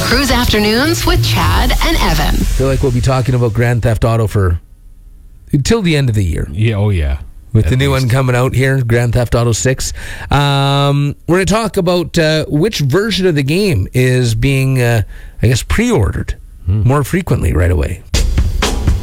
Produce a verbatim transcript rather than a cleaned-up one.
Cruise Afternoons with Chad and Evan. I feel like we'll be talking about Grand Theft Auto for until the end of the year. Yeah, oh yeah. With At the new least. one coming out here, Grand Theft Auto six. Um, we're going to talk about uh, which version of the game is being, uh, I guess, pre-ordered more frequently right away.